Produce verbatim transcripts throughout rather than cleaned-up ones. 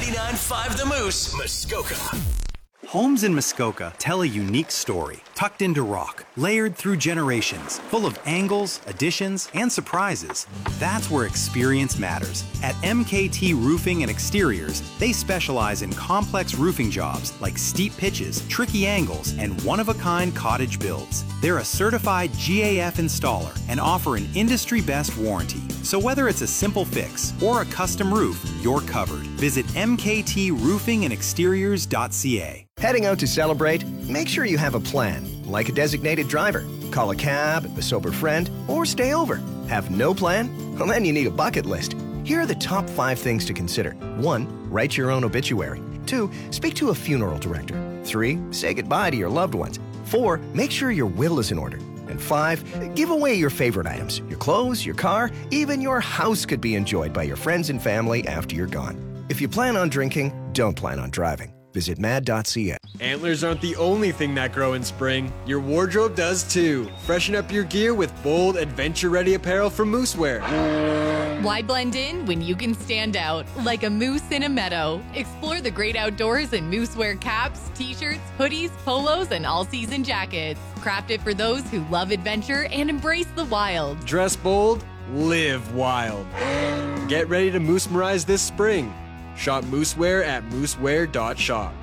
ninety-nine point five The Moose, Muskoka. Homes in Muskoka tell a unique story, tucked into rock, layered through generations, full of angles, additions, and surprises. That's where experience matters. At M K T Roofing and Exteriors, they specialize in complex roofing jobs like steep pitches, tricky angles, and one-of-a-kind cottage builds. They're a certified G A F installer and offer an industry-best warranty. So whether it's a simple fix or a custom roof, you're covered. Visit m k t roofing and exteriors dot c a. Heading out to celebrate? Make sure you have a plan, like a designated driver. Call a cab, a sober friend, or stay over. Have no plan? Well, then you need a bucket list. Here are the top five things to consider. One, write your own obituary. Two, speak to a funeral director. Three, say goodbye to your loved ones. Four, make sure your will is in order. And five, give away your favorite items. Your clothes, your car, even your house could be enjoyed by your friends and family after you're gone. If you plan on drinking, don't plan on driving. Visit mad dot c a. Antlers aren't the only thing that grow in spring. Your wardrobe does too. Freshen up your gear with bold, adventure-ready apparel from Moosewear. Why blend in when you can stand out like a moose in a meadow? Explore the great outdoors in Moosewear caps, t-shirts, hoodies, polos, and all-season jackets. Crafted for those who love adventure and embrace the wild. Dress bold, live wild. Get ready to moose-merize this spring. Shop Moosewear at moosewear dot shop.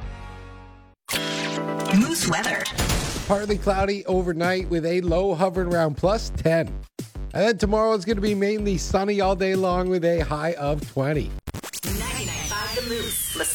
Moose weather. Partly cloudy overnight with a low hovering around plus ten. And then tomorrow it's going to be mainly sunny all day long with a high of twenty. ninety-nine point five The Moose.